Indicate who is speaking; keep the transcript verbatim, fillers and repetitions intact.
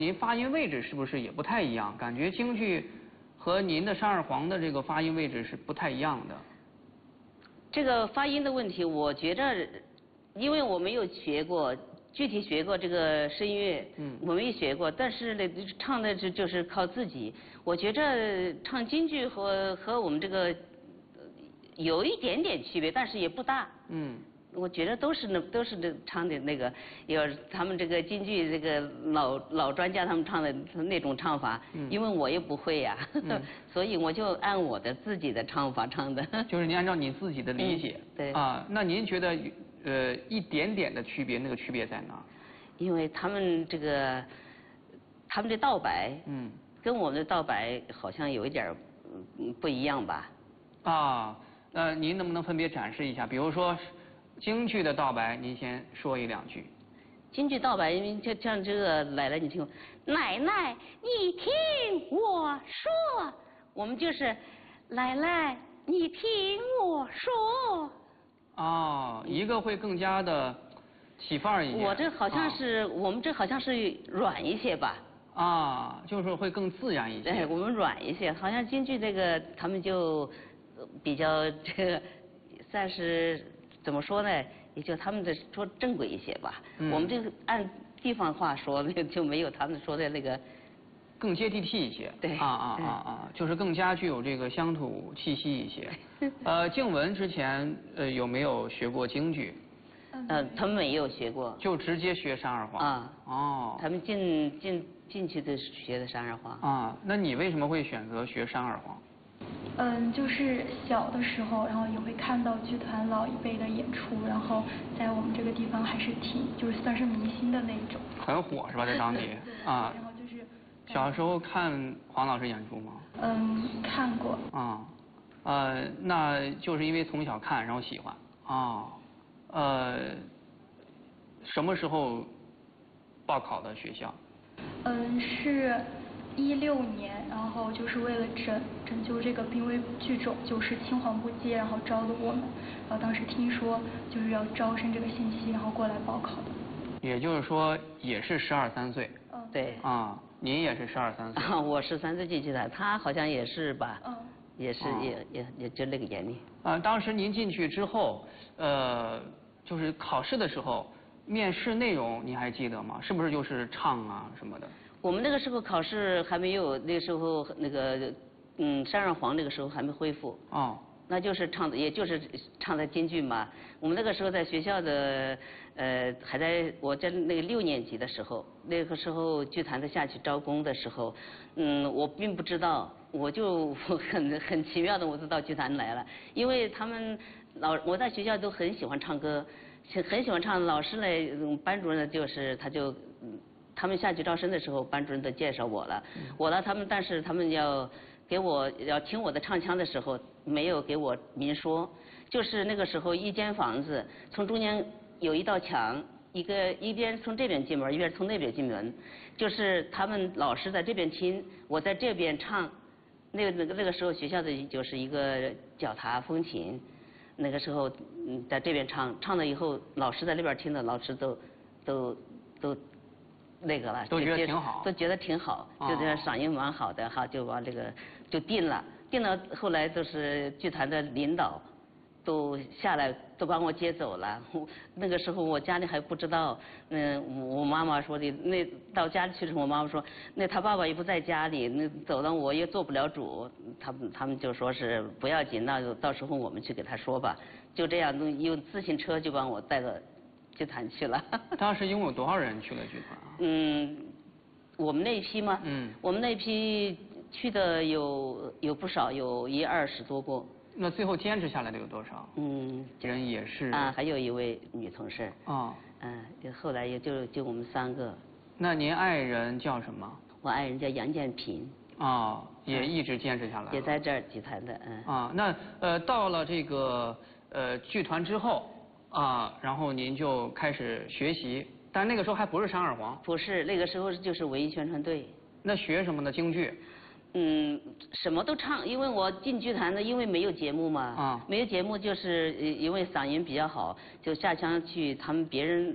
Speaker 1: 您发音位置是不是也不太一样？感觉京剧和您的山二黄的这个发音位置是不太一样的。
Speaker 2: 这个发音的问题，我觉着，因为我没有学过，具体学过这个声乐，嗯，我没有学过，但是呢，唱的就就是靠自己。我觉着唱京剧和和我们这个有一点点区别，但是也不大。嗯。我觉得都是那都是那唱的那个，有他们这个京剧这个老老专家他们唱的那种唱法，嗯、因为我也不会呀、啊，嗯、所以我就按我的自己的唱法唱的。
Speaker 1: 就是您按照你自己的理解，
Speaker 2: 嗯、对
Speaker 1: 啊，那您觉得呃一点点的区别，那个区别在哪？
Speaker 2: 因为他们这个他们的道白，嗯，跟我们的道白好像有一点嗯不一样吧？
Speaker 1: 啊，那您能不能分别展示一下？比如说。京剧的道白，您先说一两句。
Speaker 2: 京剧道白，就像这个奶奶，你听，奶奶你听我说，我们就是奶奶你听我说。
Speaker 1: 哦，一个会更加的起范儿一点。
Speaker 2: 我这好像是、哦、我们这好像是软一些吧。
Speaker 1: 啊，就是会更自然一些。
Speaker 2: 对，我们软一些，好像京剧这个他们就比较这个算是。怎么说呢？也就他们的说正规一些吧。嗯、我们这个按地方话说，就没有他们说的那个
Speaker 1: 更接地气一些。
Speaker 2: 对
Speaker 1: 啊啊啊啊，就是更加具有这个乡土气息一些。呃，静雯之前呃有没有学过京剧？
Speaker 2: 呃，他们没有学过。
Speaker 1: 就直接学山二黄。
Speaker 2: 啊。哦。他们进进进去的学的山二黄。
Speaker 1: 啊，那你为什么会选择学山二黄？
Speaker 3: 嗯，就是小的时候，然后也会看到剧团老一辈的演出，然后在我们这个地方还是挺，就是算是明星的那种。
Speaker 1: 很火是吧？在当地啊。
Speaker 3: 然后就是。
Speaker 1: 小时候看黄老师演出吗？
Speaker 3: 嗯，看过。
Speaker 1: 啊，呃，那就是因为从小看，然后喜欢啊，呃，什么时候报考的学校？
Speaker 3: 嗯，是。一六年，然后就是为了拯拯救这个濒危剧种，就是青黄不接，然后招的我们。然后当时听说就是要招生这个信息，然后过来报考的。
Speaker 1: 也就是说，也是十二三岁。
Speaker 2: 嗯，对。
Speaker 1: 啊，您也是十二三岁。
Speaker 2: 啊，我十三岁进去的，他好像也是吧？嗯。也是，也也也就那个年龄。
Speaker 1: 啊，当时您进去之后，呃，就是考试的时候，面试内容您还记得吗？是不是就是唱啊什么的？
Speaker 2: 我们那个时候考试还没有，那个时候那个嗯山二黄那个时候还没恢复。哦。那就是唱的，也就是唱的京剧嘛。我们那个时候在学校的呃还在我在那个六年级的时候，那个时候剧团的下去招工的时候，嗯，我并不知道，我就很很奇妙的我就到剧团来了，因为他们老我在学校都很喜欢唱歌，很喜欢唱，老师呢班主任呢就是他就。他们下去招生的时候，班主任都介绍我了。嗯、我呢，他们但是他们要给我要听我的唱腔的时候，没有给我明说。就是那个时候，一间房子从中间有一道墙，一个一边从这边进门，一边从那边进门。就是他们老师在这边听，我在这边唱。那个那个那个时候学校的就是一个脚踏风琴，那个时候嗯在这边唱，唱了以后，老师在那边听的，老师都都都。那个了，
Speaker 1: 都觉得挺好，
Speaker 2: 都觉得挺好，就觉得嗓音蛮好的哈，就把这个就定了，定了。后来都是剧团的领导都下来都把我接走了。那个时候我家里还不知道，嗯，我妈妈说的，那到家里去的时候，我妈妈说，那他爸爸也不在家里，那走了我也做不了主。他们他们就说是不要紧，那就到时候我们去给他说吧。就这样用用自行车就把我带到剧团去了。
Speaker 1: 当时一共有多少人去了剧团啊？
Speaker 2: 嗯，我们那一批吗？嗯，我们那一批去的有有不少，有一二十多个。
Speaker 1: 那最后坚持下来的有多少？嗯，人也是
Speaker 2: 啊，还有一位女同事。
Speaker 1: 哦。
Speaker 2: 嗯，后来也就就我们三个。
Speaker 1: 那您爱人叫什么？
Speaker 2: 我爱人叫杨建平。
Speaker 1: 哦，也一直坚持下来。
Speaker 2: 也在这儿剧团的，嗯。
Speaker 1: 啊，那呃到了这个呃剧团之后啊，然后您就开始学习。但那个时候还不是山二黄，
Speaker 2: 不是，那个时候就是文艺宣传队。
Speaker 1: 那学什么呢？京剧？
Speaker 2: 嗯，什么都唱，因为我进剧团的，因为没有节目嘛，啊，没有节目就是因为嗓音比较好，就下乡去他们别人